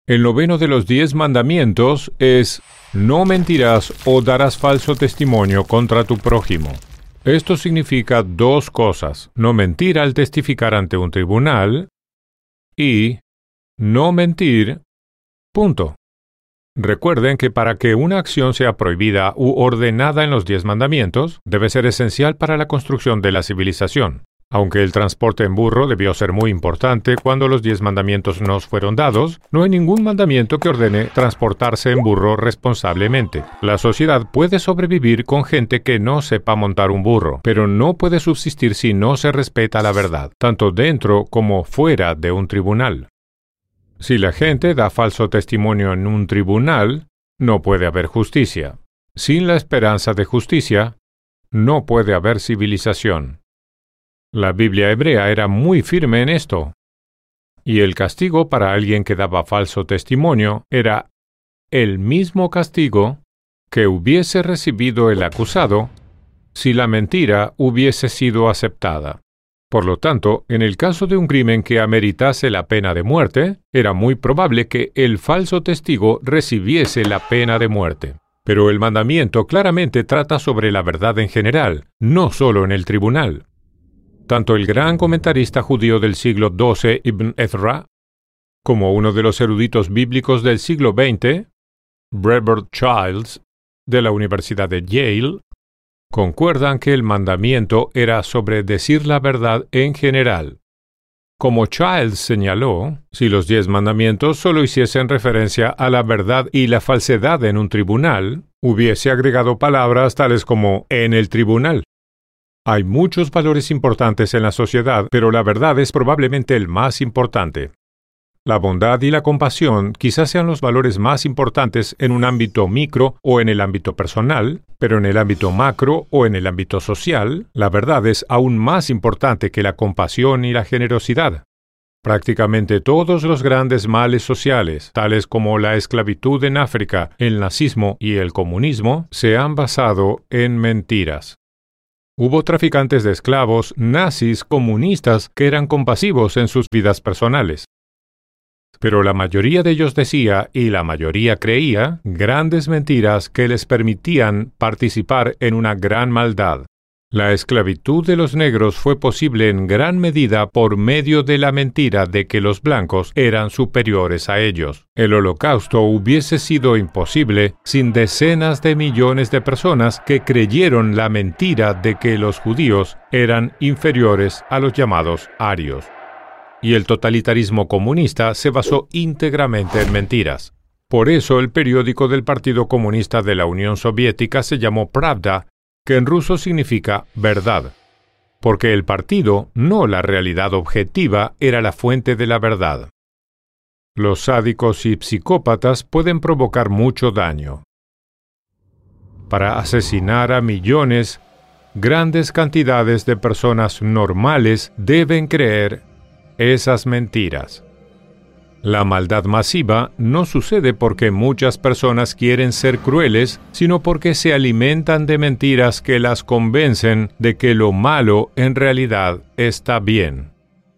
El noveno de los 10 mandamientos es: no mentirás o darás falso testimonio contra tu prójimo. Esto significa dos cosas: no mentir al testificar ante un tribunal y no mentir, punto. Recuerden que para que una acción sea prohibida u ordenada en los 10 mandamientos, debe ser esencial para la construcción de la civilización. Aunque el transporte en burro debió ser muy importante cuando los 10 mandamientos nos fueron dados, no hay ningún mandamiento que ordene transportarse en burro responsablemente. La sociedad puede sobrevivir con gente que no sepa montar un burro, pero no puede subsistir si no se respeta la verdad, tanto dentro como fuera de un tribunal. Si la gente da falso testimonio en un tribunal, no puede haber justicia. Sin la esperanza de justicia, no puede haber civilización. La Biblia hebrea era muy firme en esto, y el castigo para alguien que daba falso testimonio era el mismo castigo que hubiese recibido el acusado si la mentira hubiese sido aceptada. Por lo tanto, en el caso de un crimen que ameritase la pena de muerte, era muy probable que el falso testigo recibiese la pena de muerte. Pero el mandamiento claramente trata sobre la verdad en general, no solo en el tribunal. Tanto el gran comentarista judío del siglo XII, Ibn Ezra, como uno de los eruditos bíblicos del siglo XX, Brevet Childs, de la Universidad de Yale, concuerdan que el mandamiento era sobre decir la verdad en general. Como Childs señaló, si los 10 mandamientos solo hiciesen referencia a la verdad y la falsedad en un tribunal, hubiese agregado palabras tales como «en el tribunal». Hay muchos valores importantes en la sociedad, pero la verdad es probablemente el más importante. La bondad y la compasión quizás sean los valores más importantes en un ámbito micro o en el ámbito personal, pero en el ámbito macro o en el ámbito social, la verdad es aún más importante que la compasión y la generosidad. Prácticamente todos los grandes males sociales, tales como la esclavitud en África, el nazismo y el comunismo, se han basado en mentiras. Hubo traficantes de esclavos, nazis, comunistas, que eran compasivos en sus vidas personales. Pero la mayoría de ellos decía, y la mayoría creía, grandes mentiras que les permitían participar en una gran maldad. La esclavitud de los negros fue posible en gran medida por medio de la mentira de que los blancos eran superiores a ellos. El Holocausto hubiese sido imposible sin decenas de millones de personas que creyeron la mentira de que los judíos eran inferiores a los llamados arios. Y el totalitarismo comunista se basó íntegramente en mentiras. Por eso el periódico del Partido Comunista de la Unión Soviética se llamó Pravda, que en ruso significa verdad, porque el partido, no la realidad objetiva, era la fuente de la verdad. Los sádicos y psicópatas pueden provocar mucho daño. Para asesinar a millones, grandes cantidades de personas normales deben creer esas mentiras. La maldad masiva no sucede porque muchas personas quieren ser crueles, sino porque se alimentan de mentiras que las convencen de que lo malo en realidad está bien.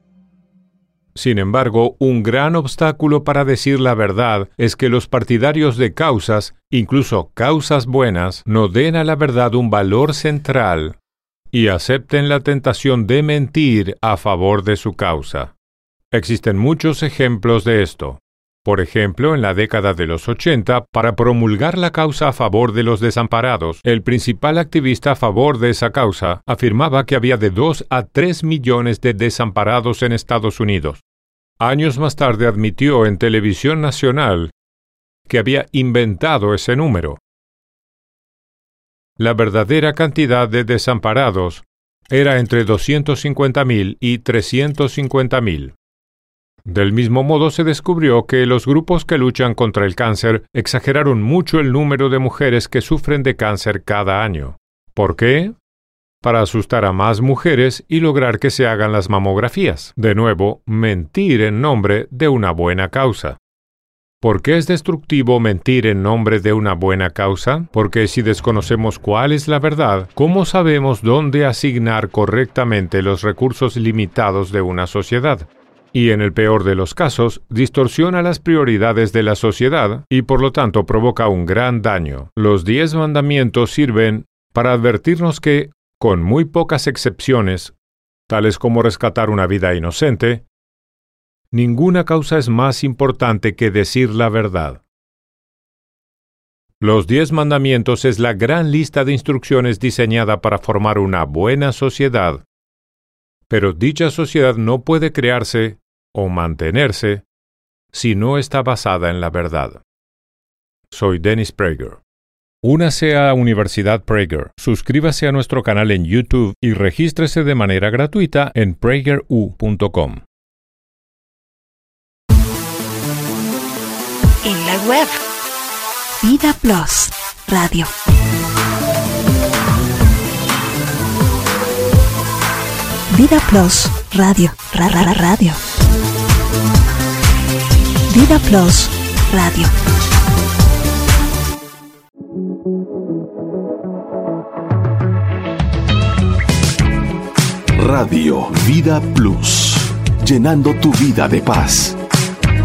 Sin embargo, un gran obstáculo para decir la verdad es que los partidarios de causas, incluso causas buenas, no den a la verdad un valor central y acepten la tentación de mentir a favor de su causa. Existen muchos ejemplos de esto. Por ejemplo, en la década de los 80, para promulgar la causa a favor de los desamparados, el principal activista a favor de esa causa afirmaba que había de 2 a 3 millones de desamparados en Estados Unidos. Años más tarde admitió en televisión nacional que había inventado ese número. La verdadera cantidad de desamparados era entre 250,000 y 350,000. Del mismo modo se descubrió que los grupos que luchan contra el cáncer exageraron mucho el número de mujeres que sufren de cáncer cada año. ¿Por qué? Para asustar a más mujeres y lograr que se hagan las mamografías. De nuevo, mentir en nombre de una buena causa. ¿Por qué es destructivo mentir en nombre de una buena causa? Porque si desconocemos cuál es la verdad, ¿cómo sabemos dónde asignar correctamente los recursos limitados de una sociedad? y en el peor de los casos, distorsiona las prioridades de la sociedad y por lo tanto provoca un gran daño. Los 10 mandamientos sirven para advertirnos que, con muy pocas excepciones, tales como rescatar una vida inocente, ninguna causa es más importante que decir la verdad. Los 10 mandamientos es la gran lista de instrucciones diseñada para formar una buena sociedad, pero dicha sociedad no puede crearse o mantenerse si no está basada en la verdad. Soy Dennis Prager. Únase a Universidad Prager, suscríbase a nuestro canal en YouTube y regístrese de manera gratuita en prageru.com. En la web, Vida Plus Radio. Vida Plus Radio. Radio. Vida Plus Radio. Radio Vida Plus, llenando tu vida de paz.